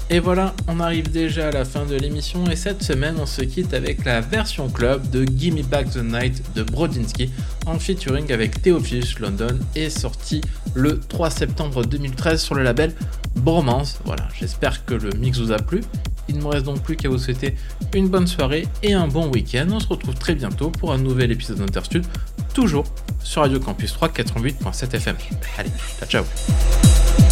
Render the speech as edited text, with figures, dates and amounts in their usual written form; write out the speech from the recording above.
Et voilà, on arrive déjà à la fin de l'émission et cette semaine on se quitte avec la version club de Gimme Back the Night de Brodinski en featuring avec Theophilus London et sorti le 3 septembre 2013 sur le label Bromance. Voilà, j'espère que le mix vous a plu. Il ne me reste donc plus qu'à vous souhaiter une bonne soirée et un bon week-end. On se retrouve très bientôt pour un nouvel épisode d'Interstude, toujours sur Radio Campus 3 88.7 FM. Allez, ciao ciao.